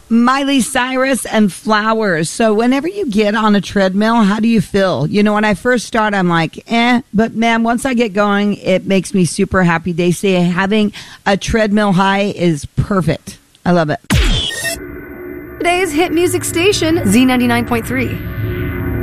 Miley Cyrus and Flowers. So whenever you get on a treadmill, how do you feel? You know, when I first start, I'm like, but man, once I get going, it makes me super happy. They say having a treadmill high is perfect. I love it. Today's hit music station, Z99.3.